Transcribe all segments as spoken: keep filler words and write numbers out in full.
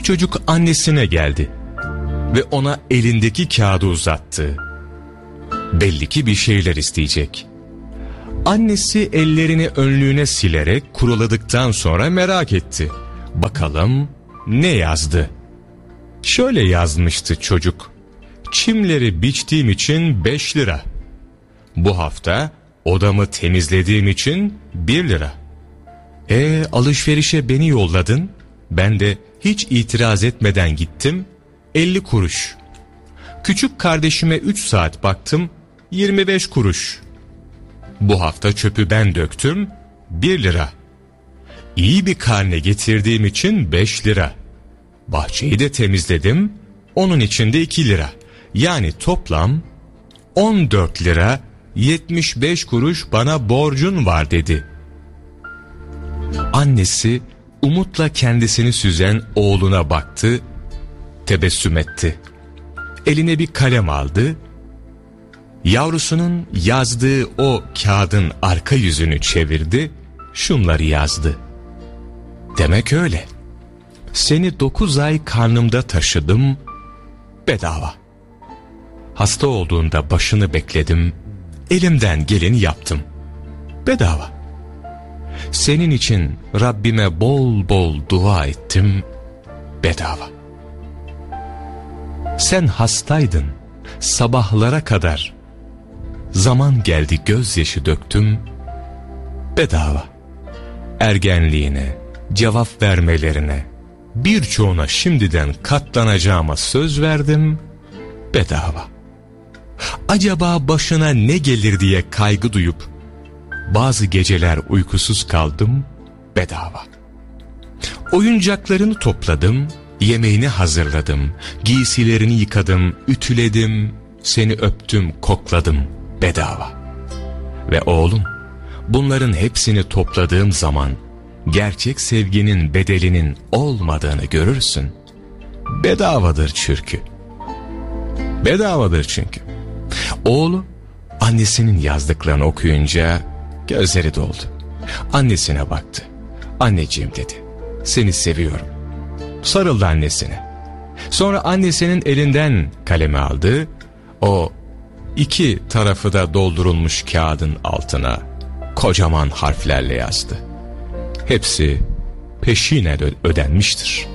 Çocuk annesine geldi ve ona elindeki kağıdı uzattı. Belli ki bir şeyler isteyecek. Annesi ellerini önlüğüne silerek kuruladıktan sonra merak etti. Bakalım ne yazdı? Şöyle yazmıştı çocuk. Çimleri biçtiğim için beş lira. Bu hafta odamı temizlediğim için bir lira. E alışverişe beni yolladın. Ben de hiç itiraz etmeden gittim. elli kuruş. Küçük kardeşime üç saat baktım. yirmi beş kuruş. Bu hafta çöpü ben döktüm. bir lira. İyi bir karne getirdiğim için beş lira. Bahçeyi de temizledim. Onun için de iki lira. Yani toplam on dört lira yetmiş beş kuruş bana borcun var dedi. Annesi umutla kendisini süzen oğluna baktı, tebessüm etti. Eline bir kalem aldı. Yavrusunun yazdığı o kağıdın arka yüzünü çevirdi, şunları yazdı. Demek öyle. Seni dokuz ay karnımda taşıdım, bedava. Hasta olduğunda başını bekledim, elimden geleni yaptım, bedava. Senin için Rabbime bol bol dua ettim, bedava. Sen hastaydın, sabahlara kadar. Zaman geldi gözyaşı döktüm, bedava. Ergenliğine, cevap vermelerine, birçoğuna şimdiden katlanacağıma söz verdim, bedava. Acaba başına ne gelir diye kaygı duyup bazı geceler uykusuz kaldım, bedava. Oyuncaklarını topladım, yemeğini hazırladım, giysilerini yıkadım, ütüledim, seni öptüm, kokladım, bedava. Ve oğlum, bunların hepsini topladığım zaman gerçek sevginin bedelinin olmadığını görürsün. Bedavadır çünkü. Bedavadır çünkü. Oğlu annesinin yazdıklarını okuyunca gözleri doldu. Annesine baktı. Anneciğim dedi. Seni seviyorum. Sarıldı annesine. Sonra annesinin elinden kalemi aldı. O iki tarafı da doldurulmuş kağıdın altına kocaman harflerle yazdı. Hepsi peşinen ödenmiştir.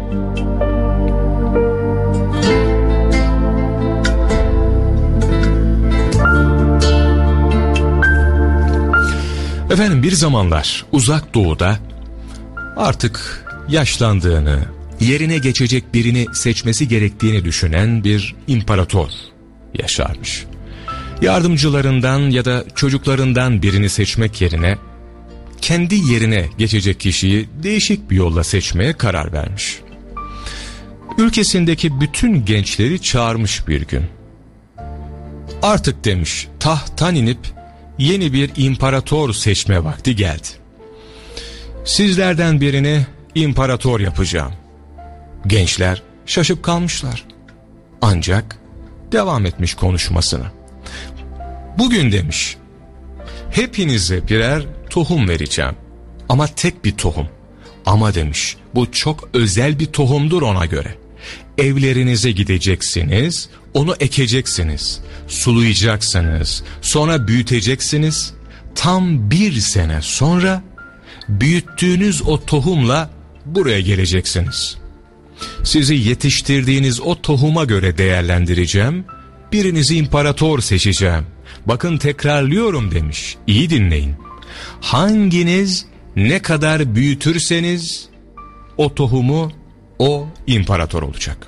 Efendim, bir zamanlar uzak doğuda artık yaşlandığını, yerine geçecek birini seçmesi gerektiğini düşünen bir imparator yaşarmış. Yardımcılarından ya da çocuklarından birini seçmek yerine kendi yerine geçecek kişiyi değişik bir yolla seçmeye karar vermiş. Ülkesindeki bütün gençleri çağırmış bir gün. Artık demiş, tahttan inip yeni bir imparator seçme vakti geldi. Sizlerden birini imparator yapacağım. Gençler şaşıp kalmışlar. Ancak devam etmiş konuşmasına. Bugün demiş, hepinize birer tohum vereceğim. Ama tek bir tohum. Ama demiş, bu çok özel bir tohumdur ona göre. Evlerinize gideceksiniz, onu ekeceksiniz, sulayacaksınız, sonra büyüteceksiniz. Tam bir sene sonra büyüttüğünüz o tohumla buraya geleceksiniz. Sizi yetiştirdiğiniz o tohuma göre değerlendireceğim, birinizi imparator seçeceğim. Bakın, tekrarlıyorum demiş, iyi dinleyin. Hanginiz ne kadar büyütürseniz o tohumu, o imparator olacak.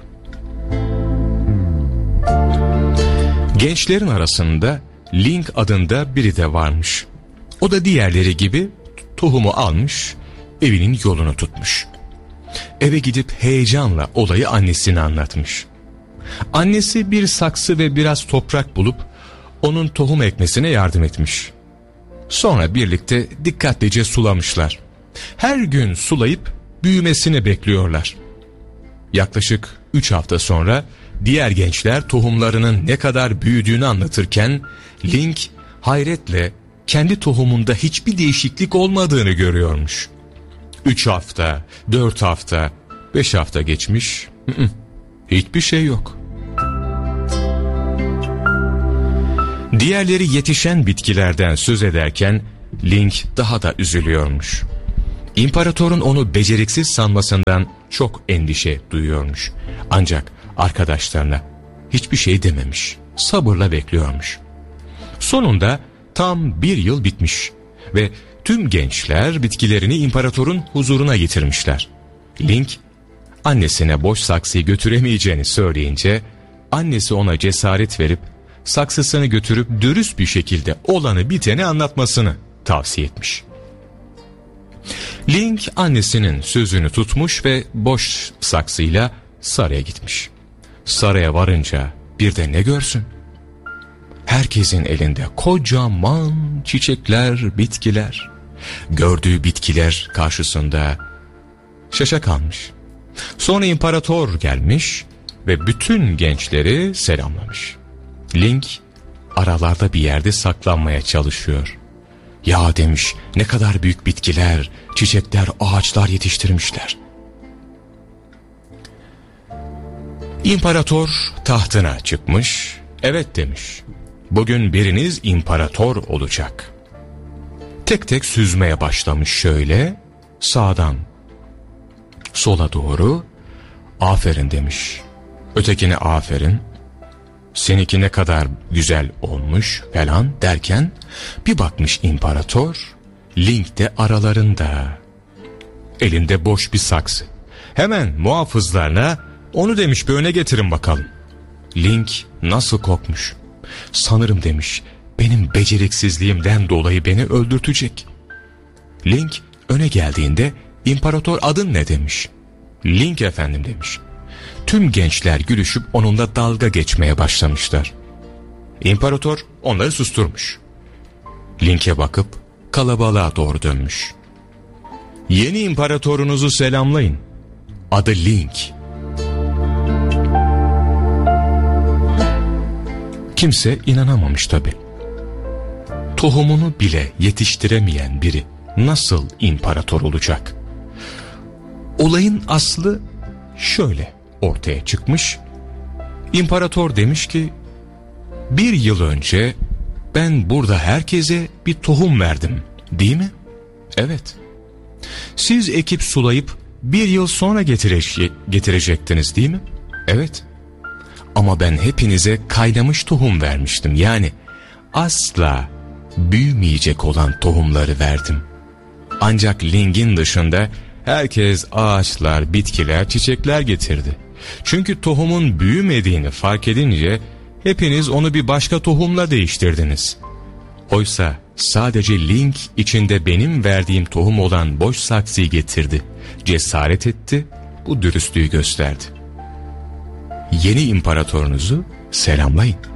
Gençlerin arasında Link adında biri de varmış. O da diğerleri gibi tohumu almış, evinin yolunu tutmuş. Eve gidip heyecanla olayı annesine anlatmış. Annesi bir saksı ve biraz toprak bulup onun tohum ekmesine yardım etmiş. Sonra birlikte dikkatlice sulamışlar. Her gün sulayıp büyümesini bekliyorlar. Yaklaşık üç hafta sonra diğer gençler tohumlarının ne kadar büyüdüğünü anlatırken Link hayretle kendi tohumunda hiçbir değişiklik olmadığını görüyormuş. Üç hafta, dört hafta, Beş hafta geçmiş, hiçbir şey yok. Diğerleri yetişen bitkilerden söz ederken Link daha da üzülüyormuş. İmparatorun onu beceriksiz sanmasından çok endişe duyuyormuş. Ancak arkadaşlarına hiçbir şey dememiş, sabırla bekliyormuş. Sonunda tam bir yıl bitmiş ve tüm gençler bitkilerini imparatorun huzuruna getirmişler. Link, annesine boş saksıyı götüremeyeceğini söyleyince, annesi ona cesaret verip saksısını götürüp dürüst bir şekilde olanı biteni anlatmasını tavsiye etmiş. Link annesinin sözünü tutmuş ve boş saksıyla saraya gitmiş. Saraya varınca bir de ne görsün? Herkesin elinde kocaman çiçekler, bitkiler. Gördüğü bitkiler karşısında şaşa kalmış. Sonra imparator gelmiş ve bütün gençleri selamlamış. Link aralarda bir yerde saklanmaya çalışıyor. Ya demiş, ne kadar büyük bitkiler, çiçekler, ağaçlar yetiştirmişler. İmparator tahtına çıkmış, evet demiş, bugün biriniz imparator olacak. Tek tek süzmeye başlamış şöyle, sağdan sola doğru, aferin demiş. Ötekine aferin, seninki ne kadar güzel olmuş falan derken bir bakmış imparator, Link de aralarında. Elinde boş bir saksı. Hemen muhafızlarına onu demiş bir öne getirin bakalım. Link nasıl korkmuş. Sanırım demiş benim beceriksizliğimden dolayı beni öldürtecek. Link öne geldiğinde imparator adın ne demiş. Link efendim demiş. Tüm gençler gülüşüp onunla dalga geçmeye başlamışlar. İmparator onları susturmuş. Link'e bakıp kalabalığa doğru dönmüş. Yeni imparatorunuzu selamlayın. Adı Link. Kimse inanamamış tabii. Tohumunu bile yetiştiremeyen biri nasıl imparator olacak? Olayın aslı şöyle ortaya çıkmış. İmparator demiş ki, bir yıl önce ben burada herkese bir tohum verdim, değil mi? Evet. Siz ekip sulayıp bir yıl sonra getire- getirecektiniz değil mi? Evet. Ama ben hepinize kaynamış tohum vermiştim. Yani asla büyümeyecek olan tohumları verdim. Ancak Link'in dışında herkes ağaçlar, bitkiler, çiçekler getirdi. Çünkü tohumun büyümediğini fark edince hepiniz onu bir başka tohumla değiştirdiniz. Oysa sadece Link içinde benim verdiğim tohum olan boş saksıyı getirdi. Cesaret etti, bu dürüstlüğü gösterdi. Yeni imparatorunuzu selamlayın.